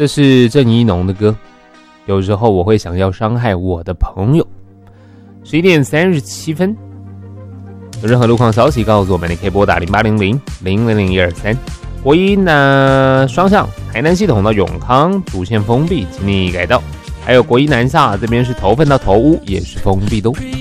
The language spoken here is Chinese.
这是郑一农的歌。有时候我会想要伤害我的朋友。11点37分，有任何路况消息告诉我们，你可以拨打0800-000-123。国一南双向台南系统到永康主线封闭，请你改道。还有国一南下这边是头份到头屋也是封闭的。